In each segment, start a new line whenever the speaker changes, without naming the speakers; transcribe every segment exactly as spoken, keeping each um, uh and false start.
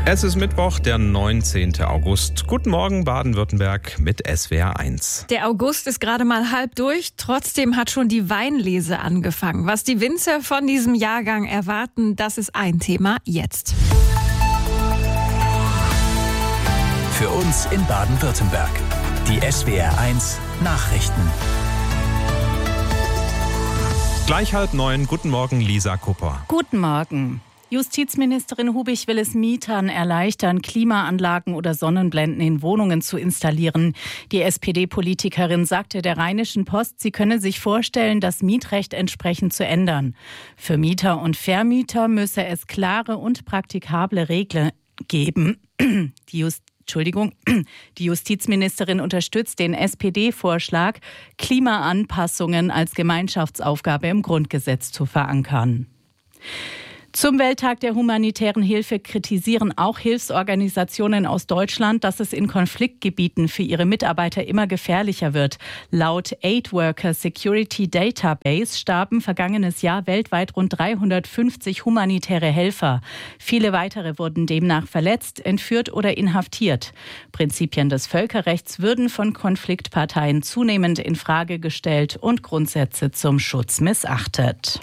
Es ist Mittwoch, der neunzehnten August. Guten Morgen, Baden-Württemberg mit S W R eins.
Der August ist gerade mal halb durch. Trotzdem hat schon die Weinlese angefangen. Was die Winzer von diesem Jahrgang erwarten, das ist ein Thema jetzt.
Für uns in Baden-Württemberg. Die S W R eins Nachrichten.
Gleich halb neun. Guten Morgen, Lisa Kupper.
Guten Morgen. Justizministerin Hubich will es Mietern erleichtern, Klimaanlagen oder Sonnenblenden in Wohnungen zu installieren. Die S P D-Politikerin sagte der Rheinischen Post, sie könne sich vorstellen, das Mietrecht entsprechend zu ändern. Für Mieter und Vermieter müsse es klare und praktikable Regeln geben. Die Just Entschuldigung, die Justizministerin unterstützt den S P D-Vorschlag, Klimaanpassungen als Gemeinschaftsaufgabe im Grundgesetz zu verankern. Zum Welttag der humanitären Hilfe kritisieren auch Hilfsorganisationen aus Deutschland, dass es in Konfliktgebieten für ihre Mitarbeiter immer gefährlicher wird. Laut Aid Worker Security Database starben vergangenes Jahr weltweit rund dreihundertfünfzig humanitäre Helfer. Viele weitere wurden demnach verletzt, entführt oder inhaftiert. Prinzipien des Völkerrechts würden von Konfliktparteien zunehmend in Frage gestellt und Grundsätze zum Schutz missachtet.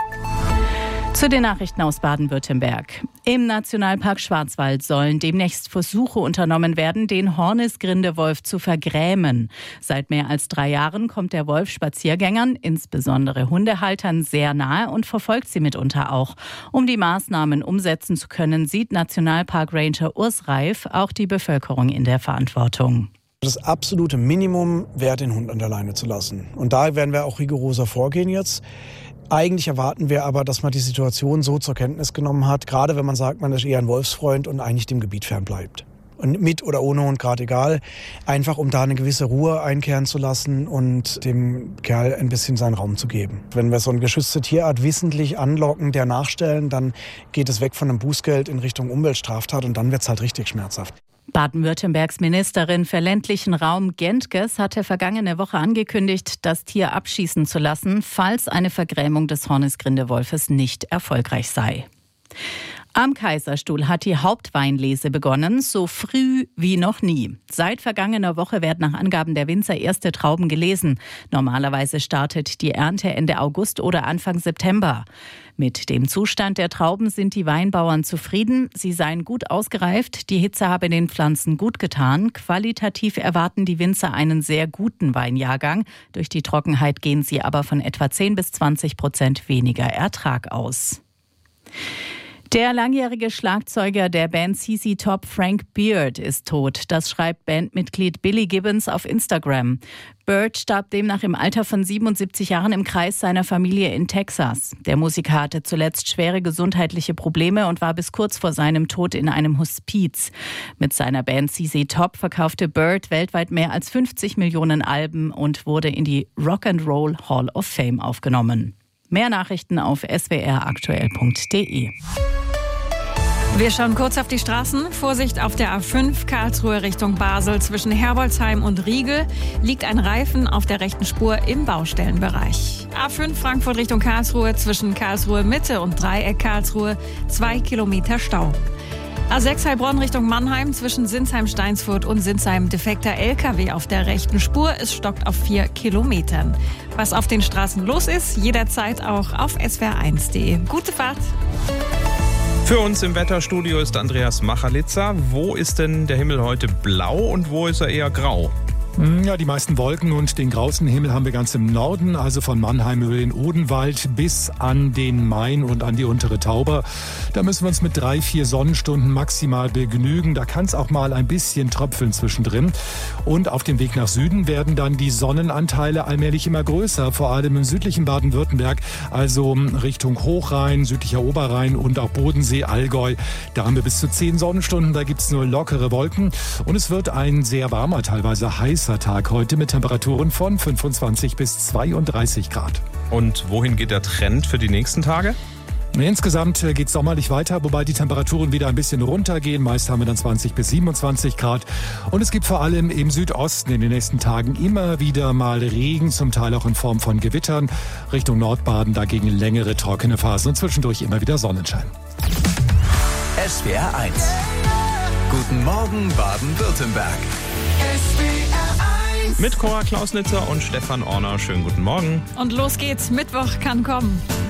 Zu den Nachrichten aus Baden-Württemberg. Im Nationalpark Schwarzwald sollen demnächst Versuche unternommen werden, den Hornisgrindewolf zu vergrämen. Seit mehr als drei Jahren kommt der Wolf Spaziergängern, insbesondere Hundehaltern, sehr nahe und verfolgt sie mitunter auch. Um die Maßnahmen umsetzen zu können, sieht Nationalpark-Ranger Urs Reif auch die Bevölkerung in der Verantwortung.
Das absolute Minimum wäre, den Hund an der Leine zu lassen. Und da werden wir auch rigoroser vorgehen jetzt. Eigentlich erwarten wir aber, dass man die Situation so zur Kenntnis genommen hat, gerade wenn man sagt, man ist eher ein Wolfsfreund und eigentlich dem Gebiet fernbleibt. Und mit oder ohne Hund, gerade egal, einfach um da eine gewisse Ruhe einkehren zu lassen und dem Kerl ein bisschen seinen Raum zu geben. Wenn wir so eine geschützte Tierart wissentlich anlocken, der nachstellen, dann geht es weg von einem Bußgeld in Richtung Umweltstraftat und dann wird es halt richtig schmerzhaft.
Baden-Württembergs Ministerin für ländlichen Raum Gentges hatte vergangene Woche angekündigt, das Tier abschießen zu lassen, falls eine Vergrämung des Hornisgrindewolfes nicht erfolgreich sei. Am Kaiserstuhl hat die Hauptweinlese begonnen, so früh wie noch nie. Seit vergangener Woche werden nach Angaben der Winzer erste Trauben gelesen. Normalerweise startet die Ernte Ende August oder Anfang September. Mit dem Zustand der Trauben sind die Weinbauern zufrieden. Sie seien gut ausgereift, die Hitze habe den Pflanzen gut getan. Qualitativ erwarten die Winzer einen sehr guten Weinjahrgang. Durch die Trockenheit gehen sie aber von etwa zehn bis zwanzig Prozent weniger Ertrag aus. Der langjährige Schlagzeuger der Band C C Top, Frank Beard, ist tot. Das schreibt Bandmitglied Billy Gibbons auf Instagram. Beard starb demnach im Alter von siebenundsiebzig Jahren im Kreis seiner Familie in Texas. Der Musiker hatte zuletzt schwere gesundheitliche Probleme und war bis kurz vor seinem Tod in einem Hospiz. Mit seiner Band C C Top verkaufte Beard weltweit mehr als fünfzig Millionen Alben und wurde in die Rock'n'Roll Hall of Fame aufgenommen. Mehr Nachrichten auf s w r aktuell punkt d e.
Wir schauen kurz auf die Straßen. Vorsicht auf der A fünf Karlsruhe Richtung Basel. Zwischen Herbolzheim und Riegel liegt ein Reifen auf der rechten Spur im Baustellenbereich. A fünf Frankfurt Richtung Karlsruhe. Zwischen Karlsruhe Mitte und Dreieck Karlsruhe zwei Kilometer Stau. A sechs Heilbronn Richtung Mannheim. Zwischen Sinsheim-Steinsfurt und Sinsheim defekter L K W auf der rechten Spur. Es stockt auf vier Kilometern. Was auf den Straßen los ist, jederzeit auch auf s w r eins punkt d e. Gute Fahrt!
Für uns im Wetterstudio ist Andreas Machalitza. Wo ist denn der Himmel heute blau und wo ist er eher grau?
Ja, die meisten Wolken und den grausten Himmel haben wir ganz im Norden, also von Mannheim über den Odenwald bis an den Main und an die untere Tauber. Da müssen wir uns mit drei, vier Sonnenstunden maximal begnügen. Da kann es auch mal ein bisschen tröpfeln zwischendrin. Und auf dem Weg nach Süden werden dann die Sonnenanteile allmählich immer größer, vor allem im südlichen Baden-Württemberg, also Richtung Hochrhein, südlicher Oberrhein und auch Bodensee, Allgäu. Da haben wir bis zu zehn Sonnenstunden, da gibt es nur lockere Wolken. Und es wird ein sehr warmer, teilweise heißer Tag heute mit Temperaturen von fünfundzwanzig bis zweiunddreißig Grad.
Und wohin geht der Trend für die nächsten Tage?
Insgesamt geht es sommerlich weiter, wobei die Temperaturen wieder ein bisschen runtergehen. Meist haben wir dann zwanzig bis siebenundzwanzig Grad. Und es gibt vor allem im Südosten in den nächsten Tagen immer wieder mal Regen, zum Teil auch in Form von Gewittern. Richtung Nordbaden dagegen längere trockene Phasen und zwischendurch immer wieder Sonnenschein.
S W R eins Morgen Baden-Württemberg.
Mit Cora Klausnitzer und Stefan Orner. Schönen guten Morgen.
Und los geht's. Mittwoch kann kommen.